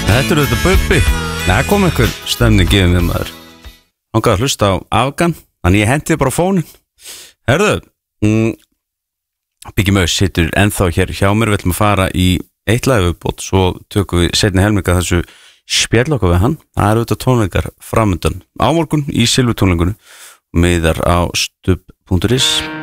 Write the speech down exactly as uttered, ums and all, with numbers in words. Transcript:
Þetta eru þetta Bubbi. Það kom einhver stemning gefið mér maður. Hann gaf að hlusta á Afgan, þannig ég hendi bara á fónin. Herðu, mm, Biggi Maus situr ennþá hér hjá mér. Við ætlum að fara í eitt lag viðbót, svo tökum við seinni helminga þessu spjall okkar við hann. Það eru þetta tónleikar framundan á morgun í Silfutónleikunum, miðar á stubb punktur is.